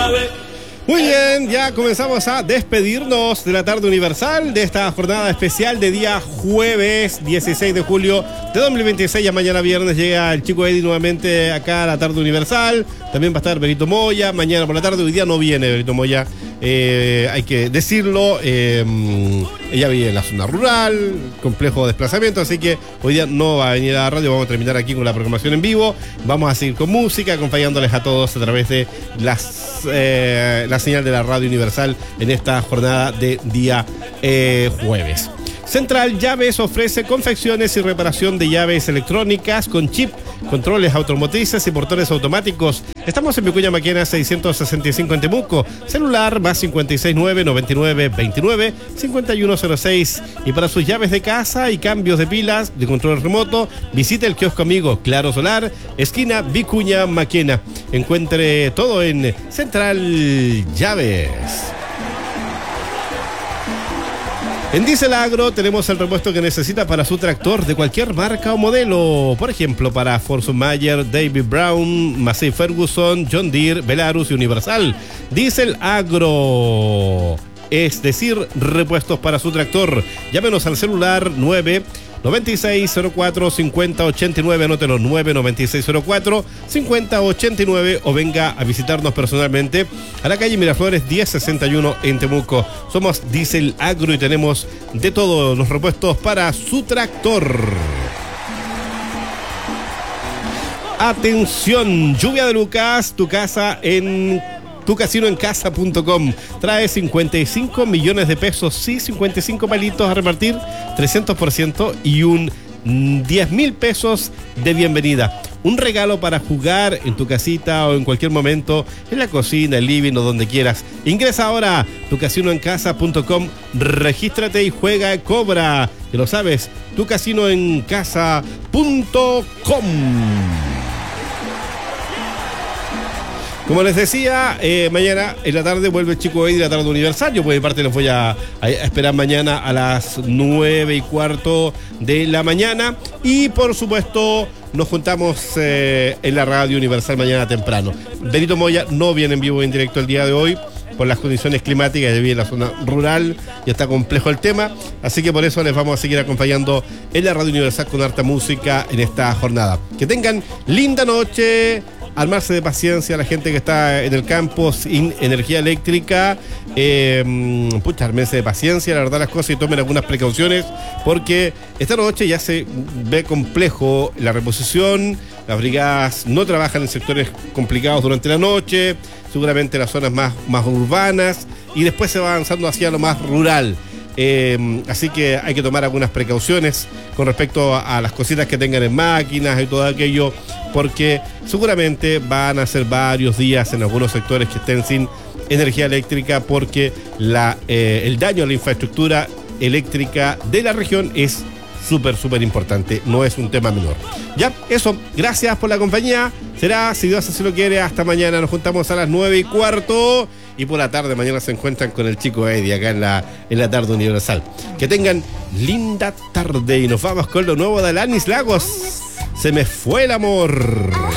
Muy bien, ya comenzamos a despedirnos de la tarde universal de esta jornada especial de día jueves 16 de julio de 2026. Ya mañana viernes llega el Chico Eddie nuevamente acá a la tarde universal. También va a estar Benito Moya mañana por la tarde. Hoy día no viene Benito Moya, hay que decirlo. Ella vive en la zona rural, complejo desplazamiento, así que hoy día no va a venir a la radio. Vamos a terminar aquí con la programación en vivo. Vamos a seguir con música, acompañándoles a todos a través de la señal de la radio universal en esta jornada de día jueves. Central Llaves ofrece confecciones y reparación de llaves electrónicas con chip, controles automotrices y portones automáticos. Estamos en Vicuña Maquena 665 en Temuco. Celular más 569 99 29 5106. Y para sus llaves de casa y cambios de pilas de control remoto, visite el kiosco amigo Claro Solar, esquina Vicuña Maquena. Encuentre todo en Central Llaves. En Diesel Agro tenemos el repuesto que necesita para su tractor de cualquier marca o modelo. Por ejemplo, para Fortune Mayer, David Brown, Massey Ferguson, John Deere, Belarus y Universal. Diesel Agro, es decir, repuestos para su tractor. Llámenos al celular 99604-5089, anótelo 99604-5089 o venga a visitarnos personalmente a la calle Miraflores 1061 en Temuco. Somos Diesel Agro y tenemos de todos los repuestos para su tractor. Atención, Lluvia de Lucas, tu casino en casa.com trae 55 millones de pesos, sí, 55 palitos a repartir, 300% y un 10.000 pesos de bienvenida. Un regalo para jugar en tu casita o en cualquier momento, en la cocina, el living o donde quieras. Ingresa ahora a tucasinoencasa.com, regístrate y juega, cobra. Que lo sabes, tucasinoencasa.com. Como les decía, mañana en la tarde vuelve el Chico Eddie, la tarde universal. Yo por mi parte los voy a esperar mañana a las 9:15 de la mañana. Y por supuesto nos juntamos en la radio universal mañana temprano. Benito Moya no viene en vivo en directo el día de hoy por las condiciones climáticas. Ya vive en la zona rural y está complejo el tema. Así que por eso les vamos a seguir acompañando en la radio universal con harta música en esta jornada. Que tengan linda noche. Armarse de paciencia a la gente que está en el campo sin energía eléctrica. Armense de paciencia, la verdad, las cosas, y tomen algunas precauciones, porque esta noche ya se ve complejo la reposición. Las brigadas no trabajan en sectores complicados durante la noche, seguramente las zonas más urbanas, y después se va avanzando hacia lo más rural. Así que hay que tomar algunas precauciones con respecto a las cositas que tengan en máquinas y todo aquello, porque seguramente van a ser varios días en algunos sectores que estén sin energía eléctrica, porque el daño a la infraestructura eléctrica de la región es súper importante, no es un tema menor. Ya, eso, gracias por la compañía. Será, si Dios así lo quiere, hasta mañana. Nos juntamos a las 9:15 y por la tarde mañana se encuentran con el Chico Eddie acá en la tarde universal. Que tengan linda tarde y nos vamos con lo nuevo de Alanis Lagos. Se me fue el amor.